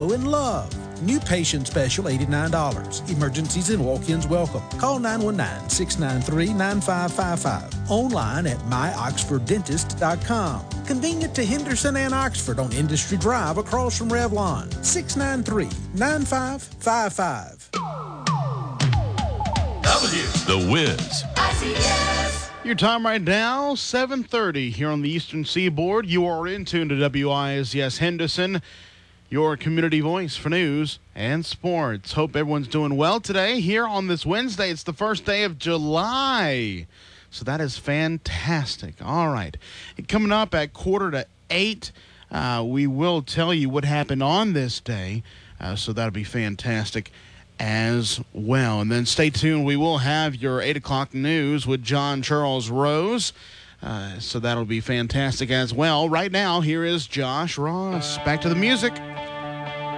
follow in love. New patient special, $89. Emergencies and walk-ins welcome. Call 919-693-9555. Online at myoxforddentist.com. Convenient to Henderson and Oxford on Industry Drive across from Revlon. 693-9555. The Wiz. Your time right now, 7:30 here on the Eastern Seaboard. You are in tune to WISS Henderson, your community voice for news and sports. Hope everyone's doing well today. Here on this Wednesday, it's the first day of July. So that is fantastic. All right. And coming up at 7:45, we will tell you what happened on this day. So that'll be fantastic as well. And then stay tuned. We will have your 8 o'clock news with John Charles Rose. So that'll be fantastic as well. Right now, here is Josh Ross. Back to the music.